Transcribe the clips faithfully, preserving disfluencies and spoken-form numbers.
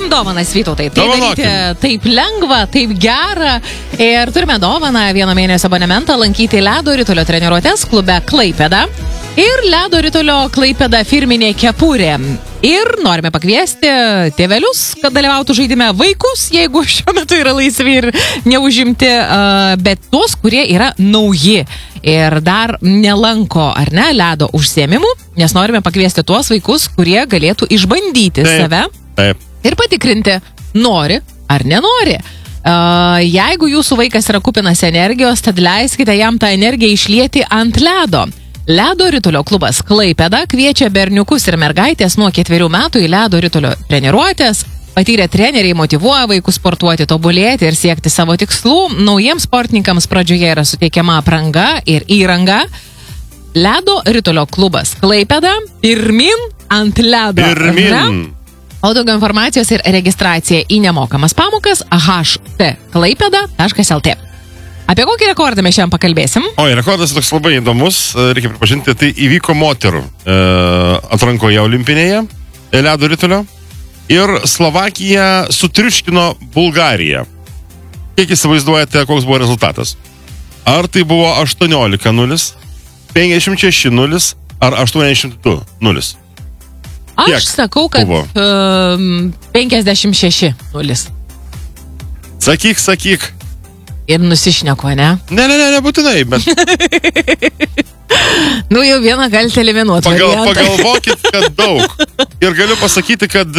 turim dovanas, Vytautai. Tai Dovanokim. daryti taip lengva, taip gera. Ir turime dovaną vieno mėnesio abonementą lankyti ledo ritulio treniruotės klube Klaipėda. Ir ledo ritulio Klaipėda firminė kepurė. Ir norime pakviesti tėvelius, kad dalyvautų žaidime, vaikus, jeigu šiuo metu yra laisvi ir neužimti, bet tuos, kurie yra nauji ir dar nelanko, ar ne, ledo užsiėmimų, nes norime pakviesti tuos vaikus, kurie galėtų išbandyti taip, save taip. ir patikrinti, nori ar nenori. Jeigu jūsų vaikas yra kupinas energijos, tad leiskite jam tą energiją išlieti ant ledo. Ledo ritulio klubas Klaipėda kviečia berniukus ir mergaitės nuo ketverių metų į ledo ritulio treniruotės. Patyrę treneriai motyvuoja vaikus sportuoti, tobulėti ir siekti savo tikslų. Naujiems sportininkams pradžioje yra suteikiama apranga ir įranga. Ledo ritulio klubas Klaipėda pirmin ant ledo. Pirmin. O daugiau informacijos ir registracija į nemokamas pamokas h t klaipėda taškas l t. Apie kokį rekordą mes šiandien pakalbėsim? O, rekordas toks labai įdomus, reikia pripažinti, tai įvyko moterų e, atrankoje olimpinėje ledo ritulio ir Slovakija sutriuškino Bulgariją. Kiek įsivaizduojate, koks buvo rezultatas? Ar tai buvo aštuoniolika nulis, penkiasdešimt šeši nulis ar aštuoniasdešimt du nulis? Aš Kiek sakau, kad um, penkiasdešimt šeši nulis. Sakyk, sakyk. Ir nusišneko, ne? Ne, ne, ne, nebūtinai, bet... Nu, jau vieną galite eliminuoti. Pagal, pagalvokit, kad daug. Ir galiu pasakyti, kad,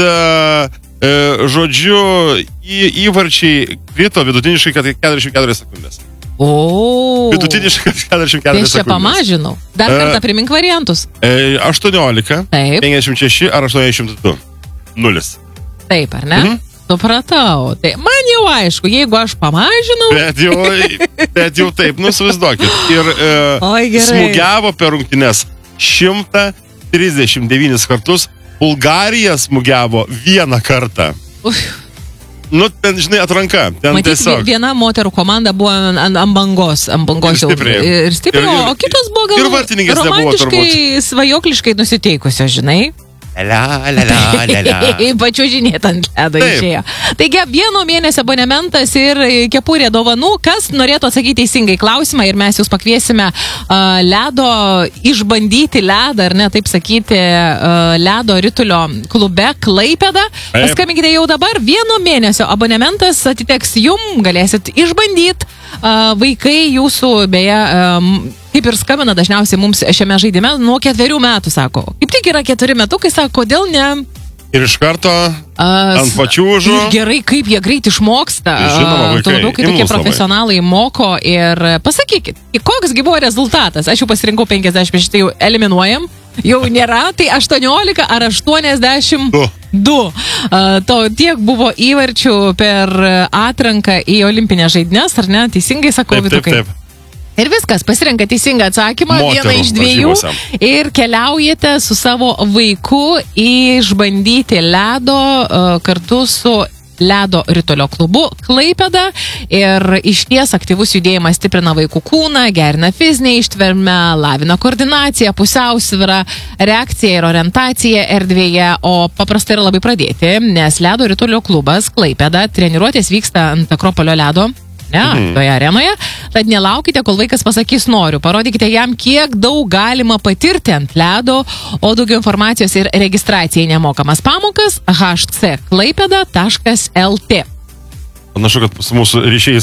e, žodžiu, į, įvarčiai krito vidutiniškai keturiasdešimt keturias sekundės. O. Vidutiniškai keturiasdešimt keturias sekundės. Tai čia pamažinau. Dar kartą e, primink variantus. E, aštuoniolika, taip. penkiasdešimt šeši ar aštuoniasdešimt du nulis. Taip, ar ne? Mhm. Supratau. Tai man jau aišku, jeigu aš pamažinau. Bet jau, bet jau taip, nusivaizduokit. Ir e, Oi, smūgiavo per rungtynes šimtą trisdešimt devynis kartus. Bulgarija smūgiavo vieną kartą. Uf. Nu, ten, žinai, atranka. Ten Matyt, tiesiog. Viena moterų komanda buvo ant, ant bangos. Ant bangos ir stipriai. Ir stipriai, o kitos buvo gal romantiškai, svajokliškai nusiteikusios, žinai. La, la, la, la, la. Pačiuožinėt ant ledo išėjo. Taigi, vieno mėnesio abonementas ir kepurė dovanų. Kas norėtų atsakyti teisingai klausimą ir mes jūs pakviesime uh, ledo, išbandyti ledą, ar ne, taip sakyti, uh, ledo ritulio klube Klaipėda. Paskambinkite jau dabar. Vieno mėnesio abonementas atiteks jum, galėsit išbandyti. Uh, vaikai jūsų, beje, um, kaip ir skambina dažniausiai mums šiame žaidime, nuo ketverių metų, sako. Kaip tik yra keturi metukai, sako, kodėl ne? Ir iš karto uh, ant pačiūžų. Ir gerai, kaip jie greit išmoksta. Žinoma, vaikai. Tuo labiau, kai tokie profesionalai moko. Ir pasakykit, koks gi buvo rezultatas? Aš jau pasirinkau penkiasdešimt šeši, tai jau eliminuojam. Jau nėra, tai aštuoniolika ar aštuoniasdešimt du. Uh, to tiek buvo įvarčių per atranką į olimpinės žaidynės, ar ne? Teisingai sakau, Vytukai. Taip, taip, taip. Ir viskas, pasirenka teisingą atsakymą, moterų vieną iš dviejų, ir keliaujate su savo vaiku išbandyti ledo uh, kartu su ledo ritulio klubu Klaipėda. Ir išties aktyvus judėjimas stiprina vaikų kūną, gerina fizinę ištvermę, lavina koordinaciją, pusiausvyrą, reakciją ir orientaciją erdvėje, o paprastai yra labai pradėti, nes ledo ritulio klubas Klaipėda treniruotės vyksta ant Akropolio ledo. Ne, mhm. toje arenoje. Tad nelaukite, kol vaikas pasakys noriu. Parodykite jam, kiek daug galima patirti ant ledo, o daugiau informacijos ir registracijai nemokamas pamokas h c klaipėda taškas l t. Panašu, kad su mūsų ryšiais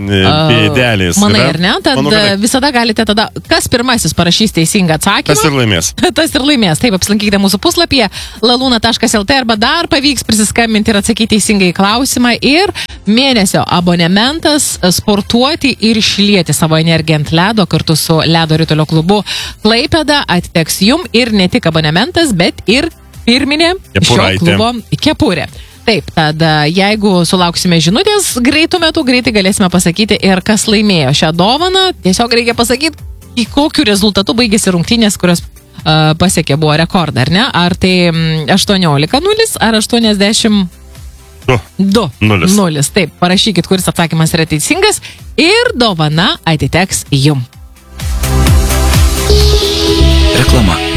bėdelės. Uh, manai, ar ne? Tad Manau, visada galite tada, kas pirmasis parašys teisingą atsakymą. Tas ir laimės. Tas ir laimės. Taip, apsilankykite mūsų puslapyje laluna taškas l t arba dar pavyks prisiskambinti ir atsakyti teisingai klausimą. Ir mėnesio abonementas sportuoti ir išlieti savo energiją ant ledo kartu su ledo ritulio klubu Klaipėda atiteks jum ir ne tik abonementas, bet ir firminė šio klubo kepurė. Taip, tada jeigu sulauksime žinutės greitų metų, greitai galėsime pasakyti ir kas laimėjo šią dovaną. Tiesiog reikia pasakyti, į kokiu rezultatu baigėsi rungtynės, kurios uh, pasiekė buvo rekordą, ar ne? Ar tai aštuoniolika nulis ar aštuoniasdešimt du nulis. Taip, parašykit, kuris atsakymas yra teisingas ir dovana atiteks jum. Reklama.